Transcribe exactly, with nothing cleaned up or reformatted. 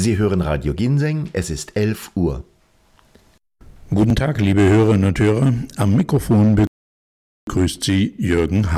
Sie hören Radio Ginseng, es ist elf Uhr. Guten Tag, liebe Hörerinnen und Hörer. Am Mikrofon begrüßt Sie Jürgen